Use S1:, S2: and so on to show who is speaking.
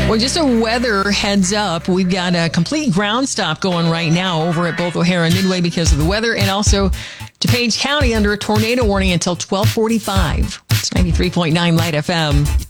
S1: Well, just a weather heads up. We've got a complete ground stop going right now over at both O'Hare and Midway because of the weather, and also DuPage County under a tornado warning until 12:45. It's 93.9 Light FM.